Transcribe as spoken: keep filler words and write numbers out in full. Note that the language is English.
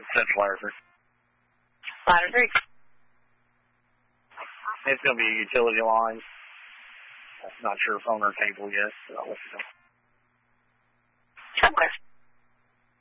Central Airford. Ladder three. It's going to be a utility line. I'm not sure phone or cable yet, so I'll let you know. Okay.